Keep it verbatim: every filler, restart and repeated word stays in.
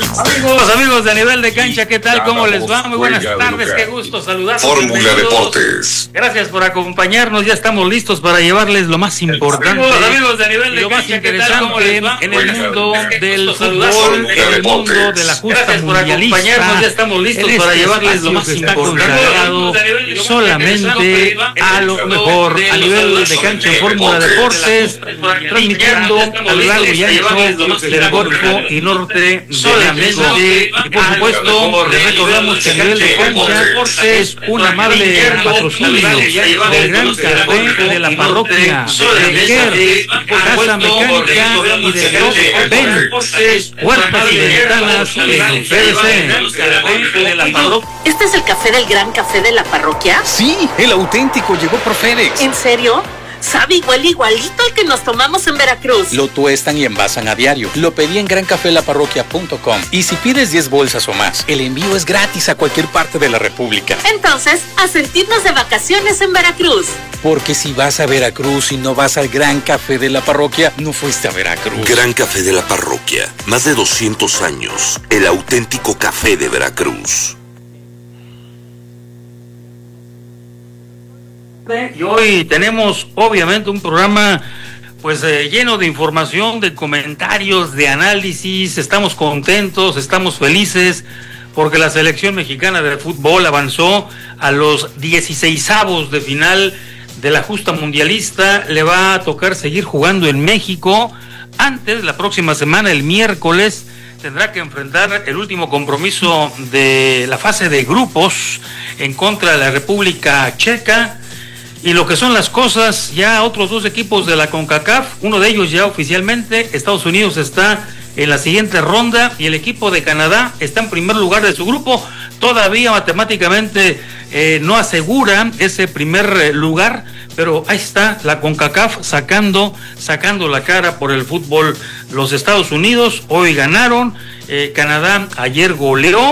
Amigos, amigos de A Nivel de Cancha, ¿qué tal? ¿Cómo les va? Muy buenas tardes, qué gusto saludarlos. Fórmula Deportes. Gracias por acompañarnos, ya estamos listos para llevarles lo más importante. Amigos, amigos de A Nivel de lo más Cancha, interesante en el mundo del fútbol, en el mundo de la justa mundialista. Ya estamos listos en para este llevarles lo más importante solamente a lo mejor. A Nivel de Cancha en Fórmula Deportes, transmitiendo a lo largo y ancho del Golfo y norte de México. Y por supuesto, les recordamos que A Nivel de Cancha es un amable patrocinio del Gran Café de la Parroquia de Ker, Casa Mecánica y de Top Ben, puertas y ventanas en P V C. ¿Este es el café del Gran Café de la Parroquia? Sí, el auténtico llegó por FedEx. ¿En serio? Sabe igual igualito al que nos tomamos en Veracruz. Lo tuestan y envasan a diario. Lo pedí en gran café la parroquia punto com. Y si pides diez bolsas o más, el envío es gratis a cualquier parte de la República. Entonces, a sentirnos de vacaciones en Veracruz. Porque si vas a Veracruz y no vas al Gran Café de la Parroquia, no fuiste a Veracruz. Gran Café de la Parroquia. Más de doscientos años. El auténtico café de Veracruz. Y hoy tenemos obviamente un programa pues eh, lleno de información, de comentarios, de análisis. Estamos contentos, estamos felices porque la selección mexicana de fútbol avanzó a los dieciseisavos de final de la justa mundialista. Le va a tocar seguir jugando en México. Antes, la próxima semana, el miércoles, tendrá que enfrentar el último compromiso de la fase de grupos en contra de la República Checa. Y lo que son las cosas, ya otros dos equipos de la CONCACAF, uno de ellos ya oficialmente, Estados Unidos está en la siguiente ronda y el equipo de Canadá está en primer lugar de su grupo. Todavía matemáticamente eh, no asegura ese primer lugar, pero ahí está la CONCACAF sacando, sacando la cara por el fútbol. Los Estados Unidos hoy ganaron, eh, Canadá ayer goleó.